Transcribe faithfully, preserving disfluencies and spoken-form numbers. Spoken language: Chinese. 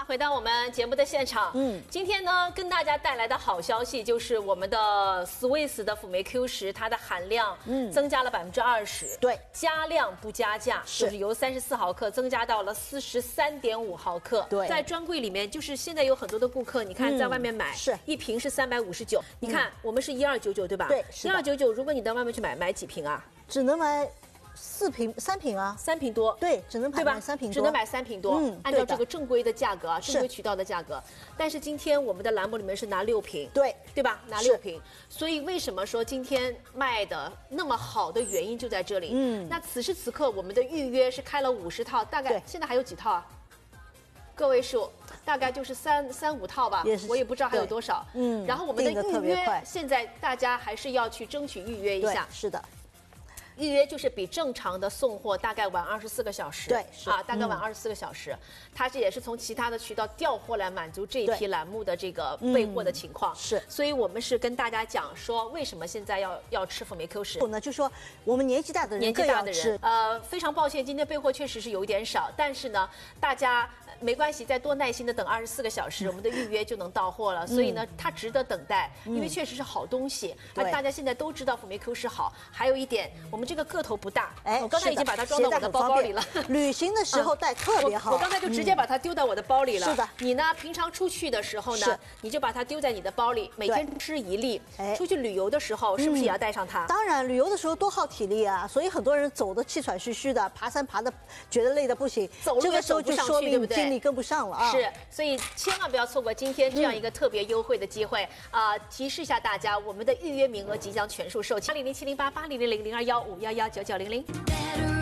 回到我们节目的现场。嗯，今天呢，跟大家带来的好消息就是我们的 Swiss 的辅酶 Q 十，它的含量嗯增加了百分之二十，对，加量不加价，就是由三十四毫克增加到了四十三点五毫克。对，在专柜里面，就是现在有很多的顾客，你看在外面买，是一瓶是三百五十九，你看我们是一二九九，对吧？对，一二九九，如果你到外面去买，买几瓶啊？ 只能买。 四瓶三瓶啊， 三瓶多， 对，只能买三瓶多， 只能买三瓶多。嗯，按照这个正规的价格啊，正规渠道的价格。但是今天我们的栏目里面是拿六瓶，对，对吧？拿六瓶。所以为什么说今天卖的那么好的原因就在这里。嗯，那此时此刻我们的预约是开了五十套，大概现在还有几套啊？个位数，大概就是三三五套吧，我也不知道还有多少。嗯，然后我们的预约现在大家还是要去争取预约一下。是的。 预约就是比正常的送货大概晚二十四个小时，对，啊，大概晚二十四个小时。它这也是从其他的渠道调货来满足这一批栏目的这个备货的情况。是，所以我们是跟大家讲说，为什么现在要要吃辅酶 Q 十？呢，就说我们年纪大的人，年纪大的人，呃，非常抱歉，今天备货确实是有一点少，但是呢，大家没关系，再多耐心的等二十四个小时，我们的预约就能到货了。所以呢，它值得等待，因为确实是好东西，而大家现在都知道辅酶 Q 十好。还有一点，我们 这个个头不大，哎，我刚才已经把它装到我的包包里了。旅行的时候带特别好。我刚才就直接把它丢到我的包里了。是的，你呢，平常出去的时候呢，你就把它丢在你的包里，每天吃一粒。哎，出去旅游的时候是不是也要带上它？当然，旅游的时候多耗体力啊，所以很多人走的气喘吁吁的，爬山爬的觉得累的不行，走路也走不上去，对不对？精力跟不上了啊。是，所以千万不要错过今天这样一个特别优惠的机会啊！提示一下大家，我们的预约名额即将全数售罄。八零零七零八八零零零零二幺五幺幺九九零零。